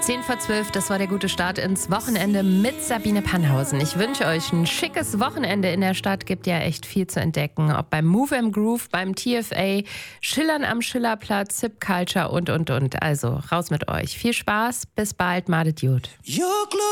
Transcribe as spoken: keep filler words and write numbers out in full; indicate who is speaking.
Speaker 1: zehn vor zwölf, das war der gute Start ins Wochenende mit Sabine Pannhausen. Ich wünsche euch ein schickes Wochenende in der Stadt. Gibt ja echt viel zu entdecken. Ob beim Move and Groove, beim T F A, Schillern am Schillerplatz, Hip Culture und, und, und. Also raus mit euch. Viel Spaß, bis bald, madet gut.